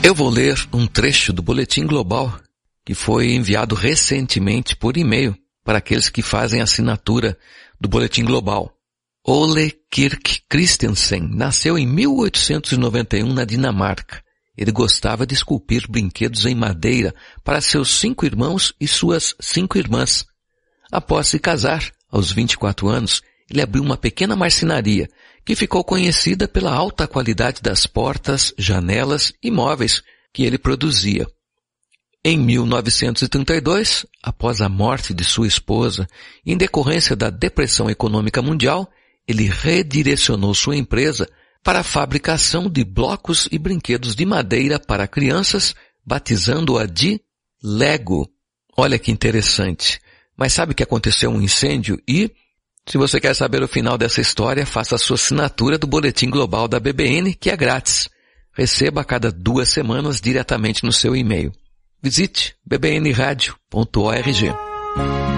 Eu vou ler um trecho do Boletim Global que foi enviado recentemente por e-mail para aqueles que fazem assinatura do Boletim Global. Ole Kirk Christensen nasceu em 1891 na Dinamarca. Ele gostava de esculpir brinquedos em madeira para seus 5 irmãos e suas 5 irmãs. Após se casar, aos 24 anos, ele abriu uma pequena marcenaria que ficou conhecida pela alta qualidade das portas, janelas e móveis que ele produzia. Em 1932, após a morte de sua esposa, em decorrência da depressão econômica mundial, ele redirecionou sua empresa para a fabricação de blocos e brinquedos de madeira para crianças, batizando-a de Lego. Olha que interessante. Mas sabe que aconteceu um incêndio e, se você quer saber o final dessa história, faça a sua assinatura do Boletim Global da BBN, que é grátis. Receba a cada 2 semanas diretamente no seu e-mail. Visite bbnradio.org.